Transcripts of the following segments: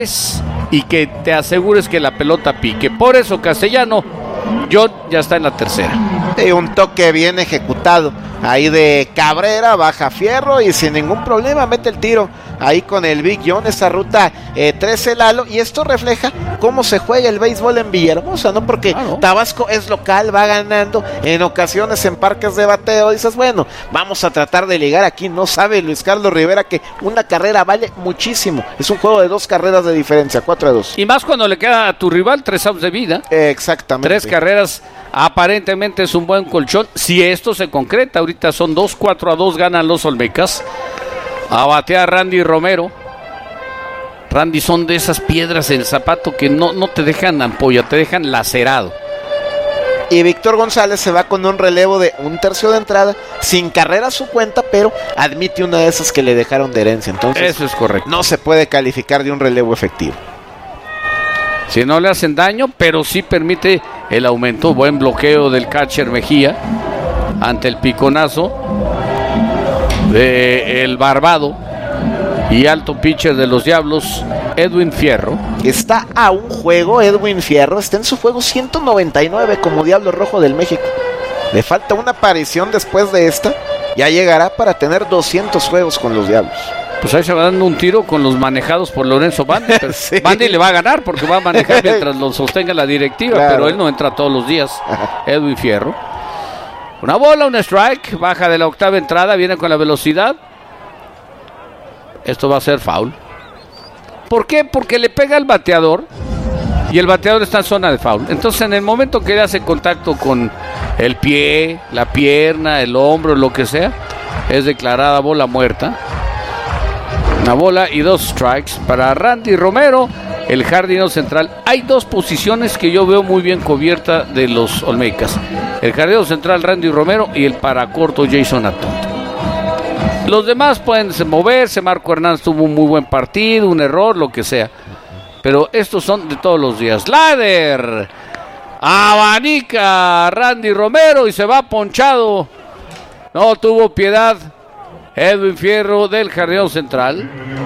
y que te asegures que la pelota pique. Por eso Castellano, John ya está en la tercera. Un toque bien ejecutado ahí de Cabrera, baja Fierro y sin ningún problema mete el tiro ahí con el Big John, esa ruta 13 Lalo, y esto refleja cómo se juega el béisbol en Villahermosa, ¿no? Porque Tabasco es local, va ganando, en ocasiones en parques de bateo, dices, bueno, vamos a tratar de ligar aquí, no sabe Luis Carlos Rivera que una carrera vale muchísimo, es un juego de 2 carreras de diferencia, 4-2. Y más cuando le queda a tu rival 3 outs de vida. Exactamente. 3 carreras, aparentemente es un buen colchón, si esto se concreta, ahorita son 4-2, ganan los Olmecas. A batear Randy Romero. Randy, son de esas piedras en el zapato que no te dejan ampolla, te dejan lacerado. Y Víctor González se va con un relevo de 1/3 de entrada, sin carrera a su cuenta, pero admite una de esas que le dejaron de herencia. Entonces, eso es correcto. No se puede calificar de un relevo efectivo. Si no le hacen daño, pero sí permite el aumento. Buen bloqueo del catcher Mejía ante el piconazo del barbado y alto pitcher de los Diablos, Edwin Fierro. Está a un juego Edwin Fierro, está en su juego 199 como Diablo Rojo del México. Le falta una aparición después de esta, ya llegará para tener 200 juegos con los Diablos. Pues ahí se va dando un tiro con los manejados por Lorenzo Bandi. Sí. Bandi le va a ganar porque va a manejar mientras lo sostenga la directiva, claro. Pero él no entra todos los días. Edwin Fierro. Una bola, un strike, baja de la octava entrada, viene con la velocidad. Esto va a ser foul. ¿Por qué? Porque le pega al bateador y el bateador está en zona de foul. Entonces, en el momento que le hace contacto con el pie, la pierna, el hombro, lo que sea, es declarada bola muerta. Una bola y 2 strikes para Randy Romero, el jardinero central. Hay 2 posiciones que yo veo muy bien cubiertas de los Olmecas: el jardinero central Randy Romero y el paracorto Jason Atonte. Los demás pueden moverse. Marco Hernández tuvo un muy buen partido, un error, lo que sea, pero estos son de todos los días. Slider abanica Randy Romero y se va ponchado. No tuvo piedad Edwin Fierro del jardinero central.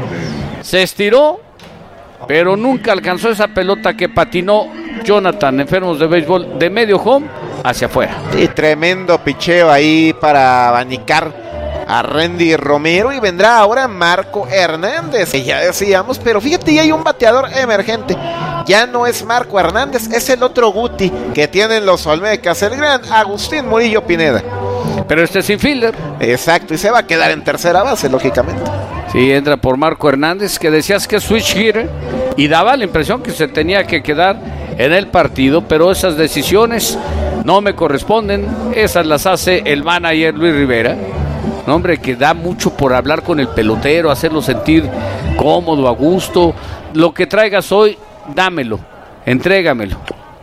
Se estiró, pero nunca alcanzó esa pelota que patinó Jonathan, enfermos de béisbol, de medio home hacia afuera. Sí, tremendo picheo ahí para abanicar a Randy Romero, y vendrá ahora Marco Hernández, que ya decíamos, pero fíjate, ya hay un bateador emergente. Ya no es Marco Hernández, es el otro Guti que tienen los Olmecas, el gran Agustín Murillo Pineda. Pero este es infielder. Exacto, y se va a quedar en tercera base, lógicamente. Sí, entra por Marco Hernández, que decías que es switch hitter, y daba la impresión que se tenía que quedar en el partido, pero esas decisiones no me corresponden, esas las hace el manager Luis Rivera. Un hombre que da mucho por hablar con el pelotero, hacerlo sentir cómodo, a gusto. Lo que traigas hoy, dámelo, entrégamelo.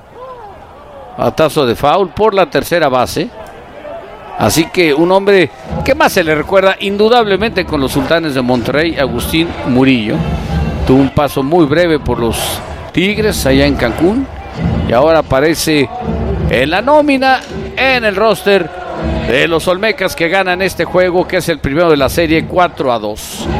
Batazo de foul por la tercera base. Así que un hombre que más se le recuerda indudablemente con los Sultanes de Monterrey, Agustín Murillo. Tuvo un paso muy breve por los Tigres allá en Cancún y ahora aparece en la nómina, en el roster de los Olmecas, que ganan este juego, que es el primero de la serie, 4-2.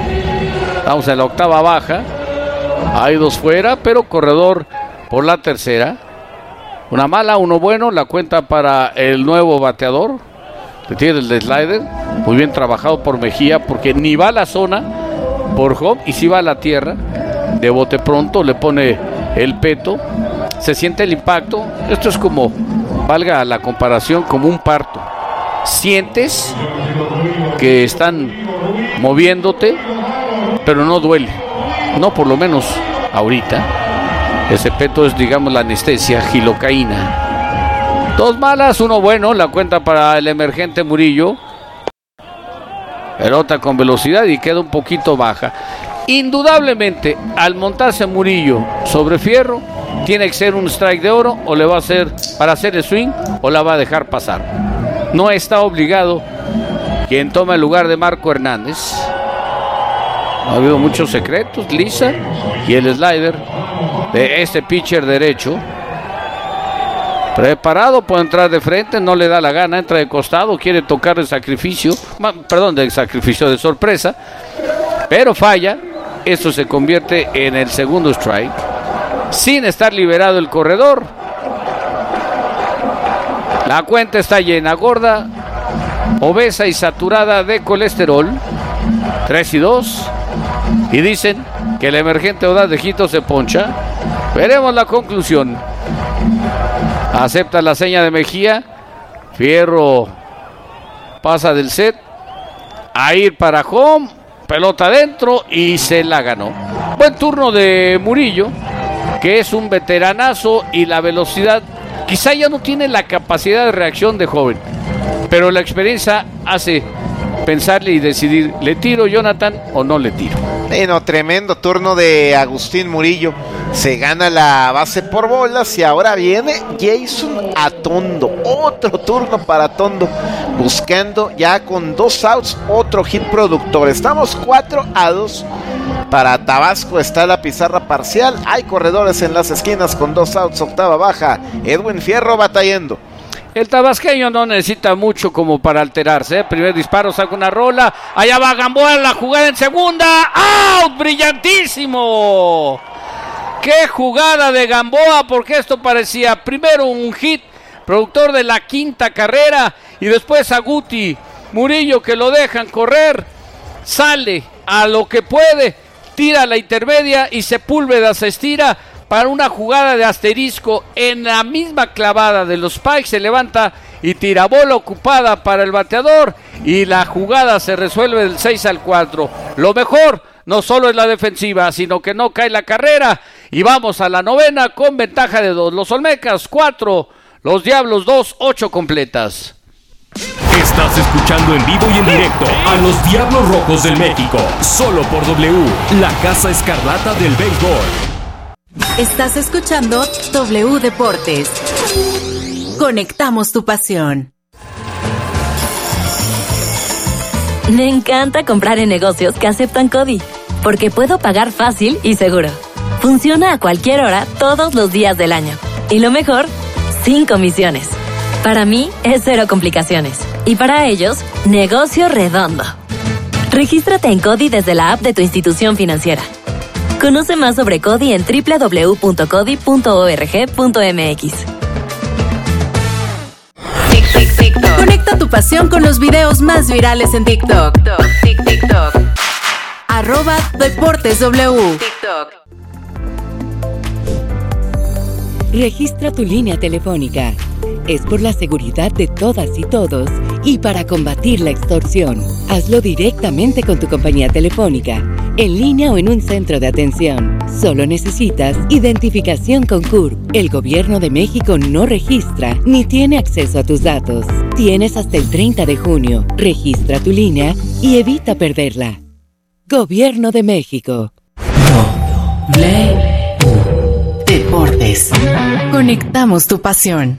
Vamos en la octava baja. Hay 2 fuera, pero corredor por la tercera. Una mala, 1 bueno, la cuenta para el nuevo bateador. Tiene el de slider, muy bien trabajado por Mejía, porque ni va a la zona por home y si va a la tierra. De bote pronto le pone el peto, se siente el impacto. Esto es como, valga la comparación, como un parto. Sientes que están moviéndote, pero no duele, no, por lo menos ahorita. Ese peto es, digamos, la anestesia, gilocaína. 2 malas, 1 bueno, la cuenta para el emergente Murillo. Pelota con velocidad y queda un poquito baja. Indudablemente, al montarse Murillo sobre Fierro, tiene que ser un strike de oro, o le va a hacer para hacer el swing, o la va a dejar pasar. No está obligado quien toma el lugar de Marco Hernández. Ha habido muchos secretos, lisa, y el slider de este pitcher derecho. Preparado, puede entrar de frente, no le da la gana, entra de costado, quiere tocar de sacrificio, de sorpresa, pero falla. Esto se convierte en el segundo strike, sin estar liberado el corredor. La cuenta está llena, gorda, obesa y saturada de colesterol. 3-2. Y dicen que el emergente Audaz de Jito se poncha. Veremos la conclusión. Acepta la seña de Mejía. Fierro pasa del set a ir para home. Pelota adentro y se la ganó. Buen turno de Murillo, que es un veteranazo y la velocidad. Quizá ya no tiene la capacidad de reacción de joven, pero la experiencia hace pensarle y decidir, ¿le tiro, Jonathan, o no le tiro? Bueno, tremendo turno de Agustín Murillo. Se gana la base por bolas y ahora viene Jason Atondo. Otro turno para Atondo, buscando ya con 2 outs otro hit productor. Estamos 4-2 para Tabasco. Está la pizarra parcial. Hay corredores en las esquinas con 2 outs, octava baja. Edwin Fierro batallando. El tabasqueño no necesita mucho como para alterarse. Primer disparo, saca una rola. Allá va Gamboa, la jugada en segunda. ¡Out! ¡Brillantísimo! ¡Qué jugada de Gamboa! Porque esto parecía primero un hit, productor de la quinta carrera, y después a Guti Murillo, que lo dejan correr. Sale a lo que puede, tira la intermedia y Sepúlveda se estira para una jugada de asterisco en la misma clavada de los Pikes. Se levanta y tira bola ocupada para el bateador y la jugada se resuelve del 6-4. Lo mejor no solo es la defensiva, sino que no cae la carrera y vamos a la novena con ventaja de 2. Los Olmecas 4, los Diablos 2, 8 completas. Estás escuchando en vivo y en directo a los Diablos Rojos del México, solo por W, la Casa Escarlata del Béisbol. Estás escuchando W Deportes. Conectamos tu pasión. Me encanta comprar en negocios que aceptan CODI, porque puedo pagar fácil y seguro. Funciona a cualquier hora, todos los días del año. Y lo mejor, sin comisiones. Para mí, es cero complicaciones. Y para ellos, negocio redondo. Regístrate en CODI desde la app de tu institución financiera. Conoce más sobre CODI en www.codi.org.mx. Conecta tu pasión con los videos más virales en TikTok. @DeportesW. Registra tu línea telefónica. Es por la seguridad de todas y todos y para combatir la extorsión. Hazlo directamente con tu compañía telefónica, en línea o en un centro de atención. Solo necesitas identificación con CURP. El Gobierno de México no registra ni tiene acceso a tus datos. Tienes hasta el 30 de junio. Registra tu línea y evita perderla. Gobierno de México. Deportes. Conectamos tu pasión.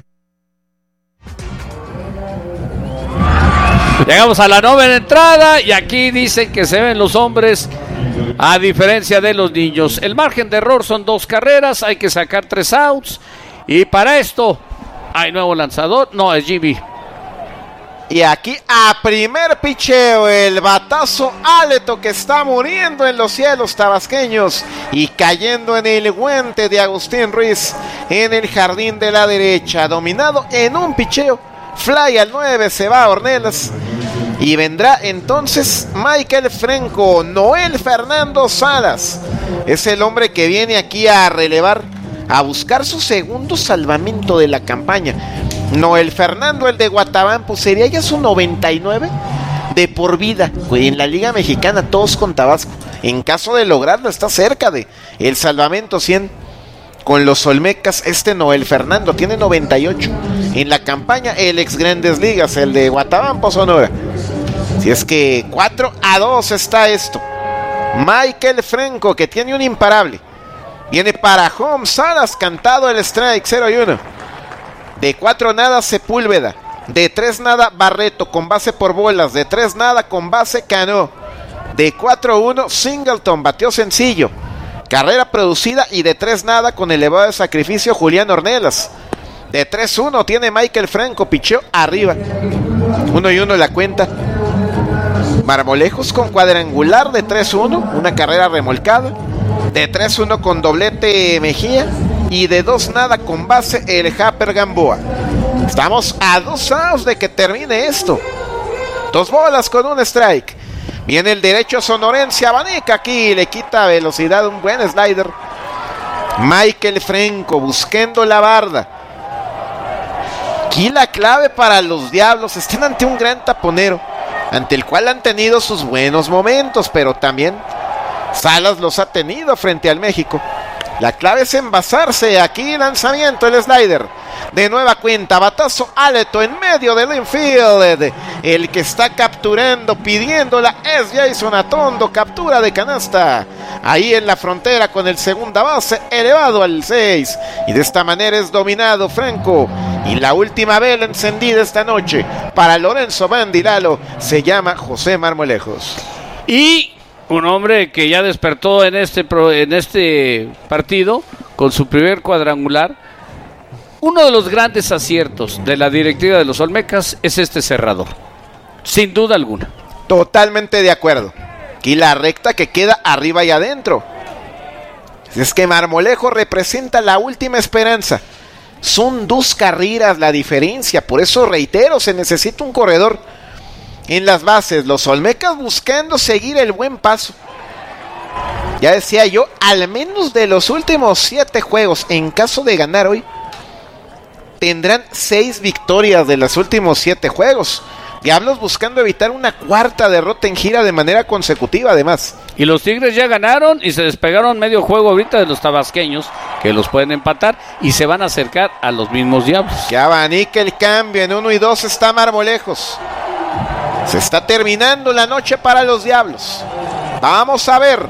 Llegamos a la novena entrada y aquí dicen que se ven los hombres a diferencia de los niños. El margen de error son 2 carreras, hay que sacar 3 outs y para esto hay nuevo lanzador, no es Jimmy. Y aquí a primer picheo el batazo Aleto que está muriendo en los cielos tabasqueños y cayendo en el guante de Agustín Ruiz en el jardín de la derecha, dominado en un picheo. Fly al 9, se va a Ornelas y vendrá entonces Michael Franco. Noel Fernando Salas es el hombre que viene aquí a relevar, a buscar su segundo salvamento de la campaña. Noel Fernando, el de Guatabampo, sería ya su 99 de por vida en la Liga Mexicana, todos con Tabasco. En caso de lograrlo, está cerca de el salvamento 100 con los Olmecas. Noel Fernando tiene 98 en la campaña, el ex Grandes Ligas, el de Guatabampo, Sonora. Si es que 4-2 está esto. Michael Franco, que tiene un imparable, viene para home. Salas, cantado el strike, 0-1. De 4 nada Sepúlveda, de 3 nada Barreto con base por bolas, de 3 nada con base Cano, de 4-1 Singleton, bateó sencillo, carrera producida, y de 3 nada con elevado de sacrificio Julián Ornelas. De 3-1 tiene Michael Franco, pichó arriba, 1-1 la cuenta. Marmolejos con cuadrangular de 3-1, una carrera remolcada, de 3-1 con doblete Mejía y de 2-0 con base el Japper Gamboa. Estamos a 2 outs de que termine esto. 2 bolas con un strike. Viene el derecho sonorense, abanica aquí, le quita velocidad, un buen slider. Michael Franco buscando la barda. Aquí la clave para los Diablos. Están ante un gran taponero, ante el cual han tenido sus buenos momentos, pero también Salas los ha tenido frente al México. La clave es envasarse. Aquí lanzamiento, el slider. De nueva cuenta, batazo alto en medio del infield. El que está capturando, pidiéndola, es Jason Atondo. Captura de canasta. Ahí en la frontera con el segunda base, elevado al 6. Y de esta manera es dominado Franco. Y la última vela encendida esta noche para Lorenzo Bandilalo se llama José Marmolejos. Y un hombre que ya despertó en este partido con su primer cuadrangular. Uno de los grandes aciertos de la directiva de los Olmecas es este cerrador, sin duda alguna. Totalmente de acuerdo. Aquí la recta que queda arriba y adentro. Es que Marmolejo representa la última esperanza. Son 2 carreras la diferencia. Por eso reitero, se necesita un corredor en las bases. Los Olmecas buscando seguir el buen paso. Ya decía yo, al menos de los últimos 7 juegos, en caso de ganar hoy, tendrán 6 victorias de los últimos 7 juegos. Diablos buscando evitar una 4ª derrota en gira de manera consecutiva, además. Y los Tigres ya ganaron y se despegaron medio juego ahorita de los tabasqueños, que los pueden empatar y se van a acercar a los mismos Diablos. Que abanica el cambio, en 1 y 2 está Marmolejos. Se está terminando la noche para los Diablos. Vamos a ver.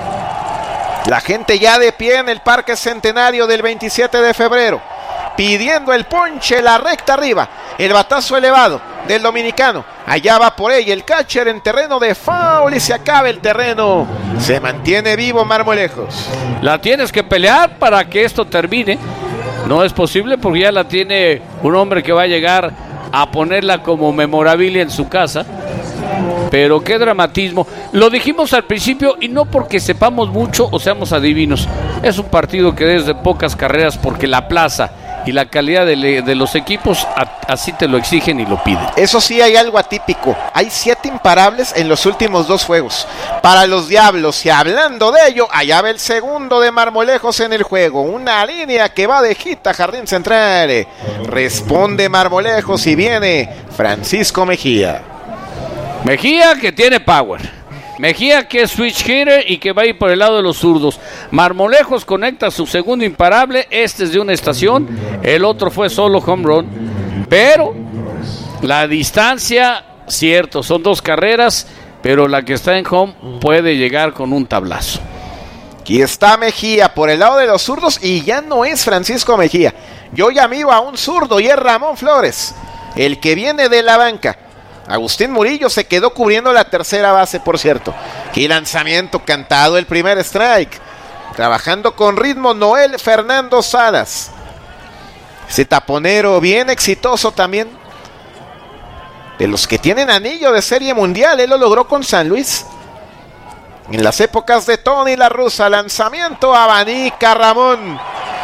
La gente ya de pie en el Parque Centenario del 27 de febrero. Pidiendo el ponche, la recta arriba. El batazo elevado del dominicano. Allá va por ella el catcher en terreno de foul y se acaba el terreno. Se mantiene vivo Marmolejos. La tienes que pelear para que esto termine. No es posible porque ya la tiene un hombre que va a llegar a ponerla como memorabilia en su casa. Pero qué dramatismo. Lo dijimos al principio y no porque sepamos mucho o seamos adivinos. Es un partido que es de pocas carreras porque la plaza y la calidad de los equipos así te lo exigen y lo piden. Eso sí, hay algo atípico. Hay 7 imparables en los últimos 2 juegos para los Diablos. Y hablando de ello, allá va el segundo de Marmolejos en el juego. Una línea que va de hit a jardín central. Responde Marmolejos y viene Francisco Mejía. Mejía que tiene power. Mejía que es switch hitter y que va a ir por el lado de los zurdos. Marmolejos conecta su segundo imparable. Este es de una estación. El otro fue solo home run. Pero la distancia, cierto, son 2 carreras. Pero la que está en home puede llegar con un tablazo. Aquí está Mejía por el lado de los zurdos. Y ya no es Francisco Mejía. Yo ya miro a un zurdo y es Ramón Flores, el que viene de la banca. Agustín Murillo se quedó cubriendo la tercera base, por cierto. Qué lanzamiento cantado, el primer strike. Trabajando con ritmo Noel Fernando Salas. Ese taponero bien exitoso también. De los que tienen anillo de serie mundial, él lo logró con San Luis. En las épocas de Tony La Russa, lanzamiento abanica Ramón.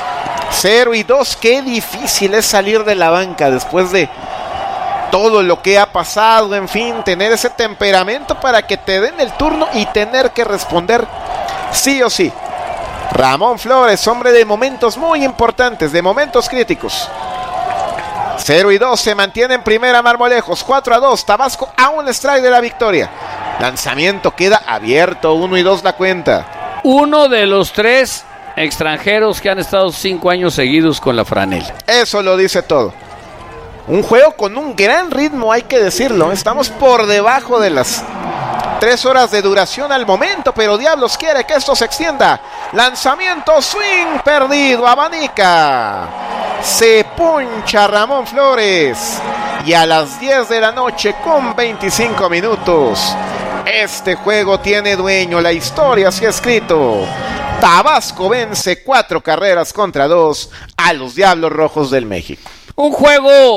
0 y 2, qué difícil es salir de la banca después de todo lo que ha pasado, en fin, tener ese temperamento para que te den el turno y tener que responder sí o sí. Ramón Flores, hombre de momentos muy importantes, de momentos críticos. 0 y 2, se mantiene en primera Marmolejos, 4 a 2, Tabasco a un strike de la victoria. Lanzamiento queda abierto, 1 y 2 la cuenta. Uno de los 3 extranjeros que han estado 5 años seguidos con la franela. Eso lo dice todo. Un juego con un gran ritmo, hay que decirlo. Estamos por debajo de las 3 horas de duración al momento, pero Diablos quiere que esto se extienda. Lanzamiento, swing perdido, abanica. Se poncha Ramón Flores. Y a las 10 de la noche con 25 minutos, este juego tiene dueño. La historia se ha escrito. Tabasco vence 4 carreras contra 2 a los Diablos Rojos del México. Un juego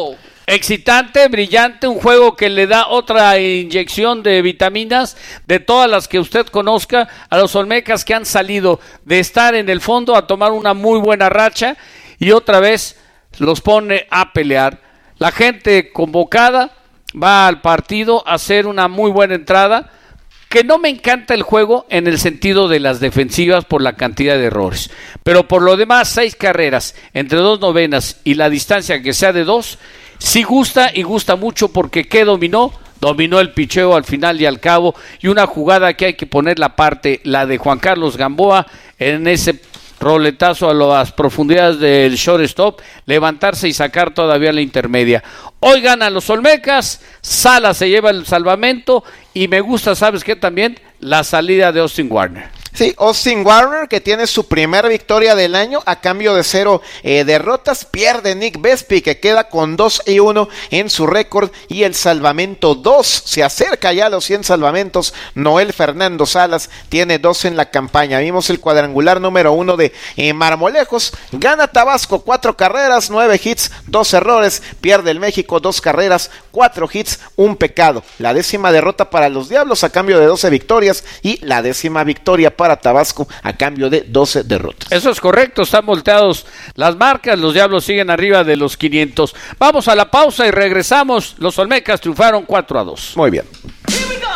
Excitante, brillante, un juego que le da otra inyección de vitaminas de todas las que usted conozca a los olmecas que han salido de estar en el fondo a tomar una muy buena racha y otra vez los pone a pelear. La gente convocada va al partido a hacer una muy buena entrada, que no me encanta el juego en el sentido de las defensivas por la cantidad de errores, pero por lo demás 6 carreras entre 2 novenas y la distancia que sea de 2, sí gusta y gusta mucho porque ¿qué dominó? Dominó el picheo al final y al cabo, y una jugada que hay que poner la parte, la de Juan Carlos Gamboa, en ese roletazo a las profundidades del shortstop, levantarse y sacar todavía la intermedia. Hoy ganan los olmecas, Salas se lleva el salvamento y me gusta, ¿sabes qué? También la salida de Austin Warner. Sí, Austin Warner, que tiene su primera victoria del año a cambio de 0 derrotas. Pierde Nick Vespi, que queda con 2-1 en su récord, y el salvamento 2. Se acerca ya a los 100 salvamentos. Noel Fernando Salas tiene 2 en la campaña. Vimos el cuadrangular número 1 de Marmolejos. Gana Tabasco 4 carreras, 9 hits, 2 errores. Pierde el México 2 carreras, 4 hits, 1 pecado. La 10ª derrota para los Diablos a cambio de 12 victorias y la 10ª victoria para Tabasco a cambio de 12 derrotas. Eso es correcto, están volteados las marcas, los Diablos siguen arriba de los 500. Vamos a la pausa y regresamos. Los olmecas triunfaron 4-2. Muy bien.